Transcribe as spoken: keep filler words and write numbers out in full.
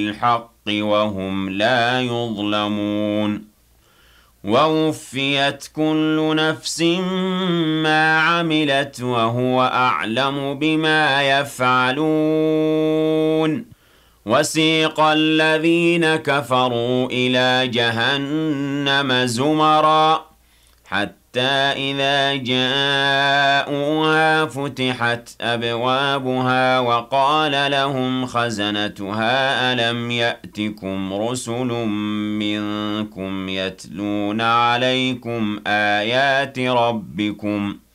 الحق وهم لا يظلمون ووفيت كل نفس ما عملت وهو أعلم بما يفعلون وسيق الذين كفروا إلى جهنم زمرا حتى إذا جاءوها فتحت أبوابها وقال لهم خزنتها ألم يأتكم رسل منكم يتلون عليكم آيات ربكم ۖ